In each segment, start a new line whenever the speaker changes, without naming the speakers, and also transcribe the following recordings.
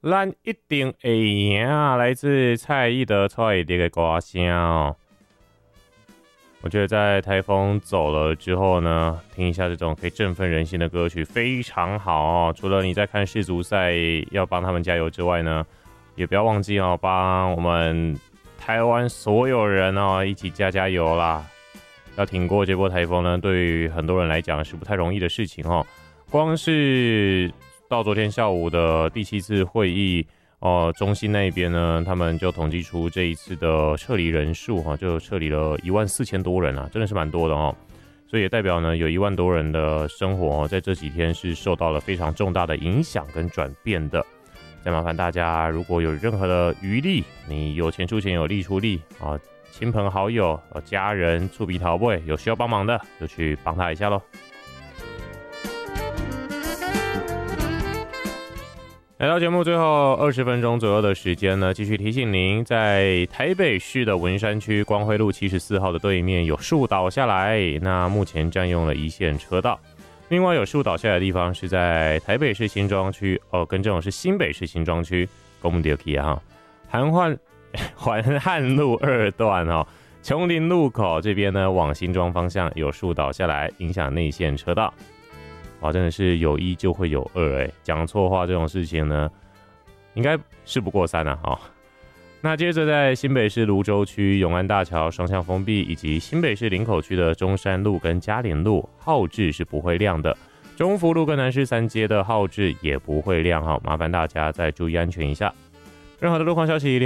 咱一定会赢啊！来自蔡依德蔡依的歌声哦。我觉得在台风走了之后呢，听一下这种可以振奋人心的歌曲非常好哦。除了你在看世足赛要帮他们加油之外呢，也不要忘记哦，帮我们台湾所有人哦一起加油啦！要挺过这波台风呢，对于很多人来讲是不太容易的事情哦。光是到昨天下午的第7次会议，中心那边呢，他们就统计出这一次的撤离人数就撤离了14000多人啊，真的是蛮多的哦。所以也代表呢，有1万多人的生活在这几天是受到了非常重大的影响跟转变的。再麻烦大家，如果有任何的余力，你有钱出钱，有力出力啊，亲朋好友、家人、触鼻桃味有需要帮忙的，就去帮他一下咯。来到节目最后20分钟左右的时间呢，继续提醒您，在台北市的文山区光辉路74号的对面有树倒下来，那目前占用了1线车道。另外有树倒下来的地方是在台北市新庄区更正是新北市新庄区公墓地哈，环汉路2段琼林路口这边呢往新庄方向有树倒下来，影响内线车道。哇，真的是有1就会有2讲错话这种事情呢，应该事不过3啊那接着在新北市芦洲区永安大桥双向封闭，以及新北市林口区的中山路跟嘉联路号志是不会亮的，中福路跟南市3街的号志也不会亮麻烦大家再注意安全一下。任何的路况消息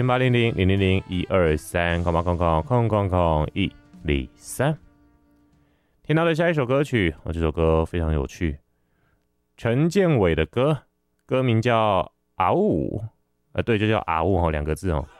0800-000-123-123。听到的下一首歌曲这首歌非常有趣，陈建伟的歌名叫阿雾，对，就叫阿雾2个字